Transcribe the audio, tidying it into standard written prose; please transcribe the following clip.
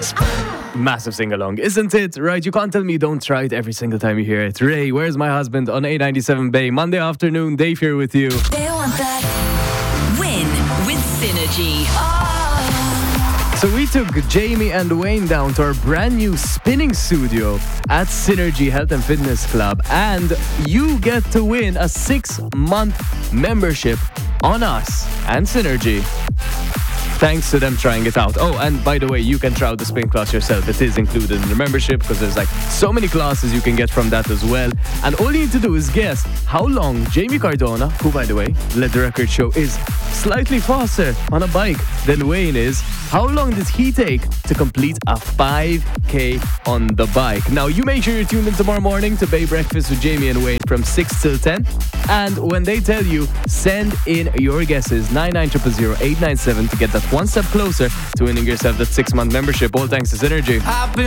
Massive sing-along, isn't it? Right, you can't tell me don't try it every single time you hear it. Ray, Where's My Husband on A97 Bay. Monday afternoon, Dave here with you. They want that win with Synergy. So we took Jamie and Wayne down to our brand new spinning studio at Synergy Health and Fitness Club, and you get to win a 6-month membership on us and Synergy. Thanks to them trying it out. Oh, and by the way, you can try out the spin class yourself. It is included in the membership because there's like so many classes you can get from that as well. And all you need to do is guess how long Jamie Cardona, who by the way led the record show, is slightly faster on a bike than Wayne is. How long did he take to complete a 5K on the bike? Now, you make sure you're tuned in tomorrow morning to Bay Breakfast with Jamie and Wayne from 6 till 10. And when they tell you, send in your guesses, 9900897 to get that one step closer to winning yourself that 6-month membership. All thanks to Synergy.